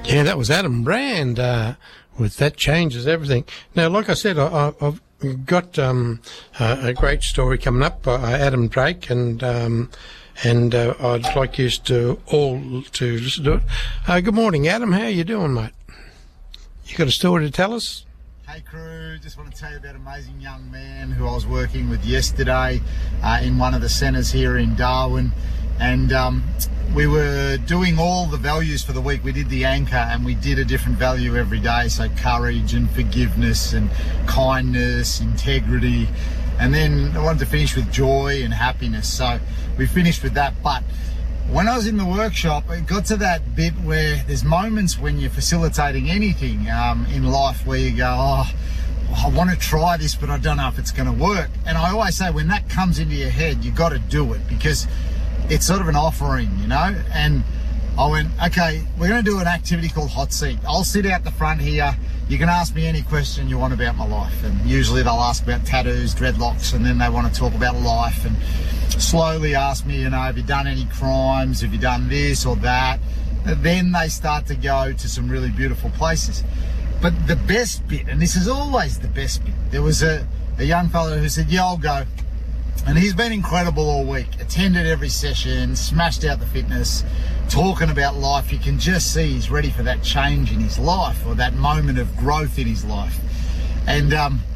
Yeah, that was Adam Brand with That Changes Everything. Now, like I said, I've got a great story coming up by Adam Drake, and I'd like you to all to listen to it. Good morning, Adam. How you doing, mate? You got a story to tell us? Hey crew, just want to tell you about an amazing young man who I was working with yesterday in one of the centres here in Darwin, and we were doing all the values for the week. We did the anchor and we did a different value every day, so courage and forgiveness and kindness, integrity, and then I wanted to finish with joy and happiness, so we finished with that. But when I was in the workshop, it got to that bit where there's moments when you're facilitating anything in life where you go, oh, I want to try this, but I don't know if it's going to work. And I always say when that comes into your head, you got to do it, because it's sort of an offering, you know. And I went, okay, we're going to do an activity called Hot Seat. I'll sit out the front here. You can ask me any question you want about my life. And usually they'll ask about tattoos, dreadlocks, and then they want to talk about life and slowly ask me, you know, have you done any crimes? Have you done this or that? And then they start to go to some really beautiful places. But the best bit, and this is always the best bit, there was a young fellow who said, yeah, I'll go. And he's been incredible all week, attended every session, smashed out the fitness, talking about life. You can just see he's ready for that change in his life, or that moment of growth in his life. And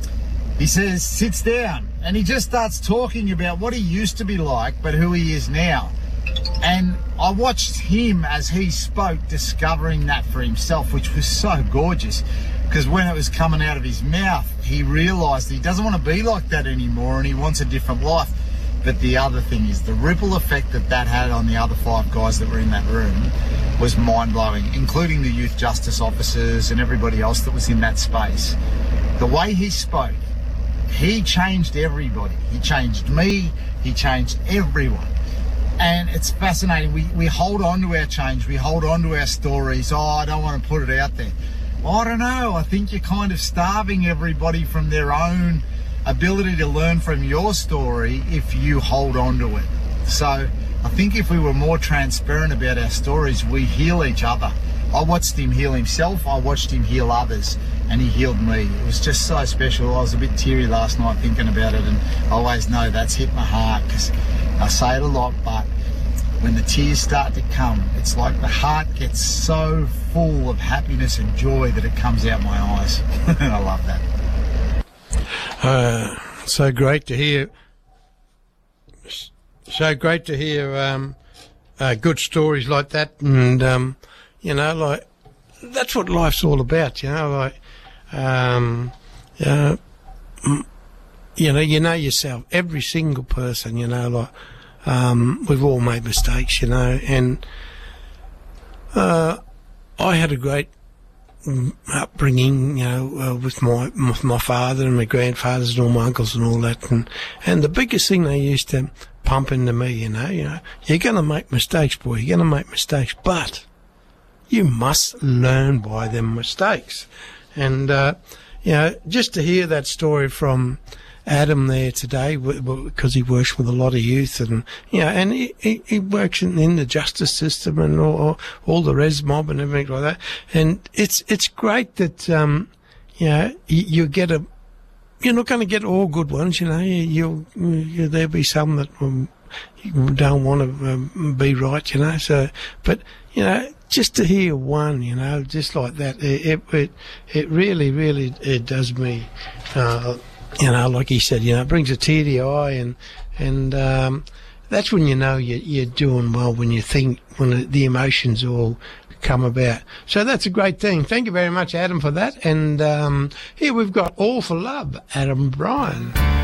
he says, sits down, and he just starts talking about what he used to be like, but who he is now. And I watched him as he spoke, discovering that for himself, which was so gorgeous, because when it was coming out of his mouth, he realised he doesn't want to be like that anymore and he wants a different life. But the other thing is the ripple effect that had on the other 5 guys that were in that room was mind-blowing, including the youth justice officers and everybody else that was in that space. The way he spoke, he changed everybody. He changed me, he changed everyone. And it's fascinating. We hold on to our change, we hold on to our stories. Oh, I don't want to put it out there. I don't know, I think you're kind of starving everybody from their own ability to learn from your story if you hold on to it. So I think if we were more transparent about our stories, we heal each other. I watched him heal himself, I watched him heal others, and he healed me. It was just so special. I was a bit teary last night thinking about it, and I always know that's hit my heart, because I say it a lot, but when the tears start to come, it's like the heart gets so full of happiness and joy that it comes out my eyes. And I love that. So great to hear. So great to hear good stories like that, and you know, like that's what life's all about. You know, like you know yourself. Every single person, you know, like. We've all made mistakes, you know, and I had a great upbringing, you know, with my father and my grandfathers and all my uncles and all that, and the biggest thing they used to pump into me, you know, you're going to make mistakes, boy, you're going to make mistakes, but you must learn by them mistakes. And you know, just to hear that story from Adam there today, because he works with a lot of youth, and you know, and he works in the justice system and all the res mob and everything like that. And it's great that you know, you get you're not going to get all good ones, you know. There'll be some that you don't want to be right, you know. So, but you know, just to hear one, you know, just like that, it really it does me. You know, like he said, you know, it brings a tear to your eye, and that's when you know you're doing well, when the emotions all come about. So that's a great thing. Thank you very much, Adam, for that. And here we've got All for Love, Adam Bryan.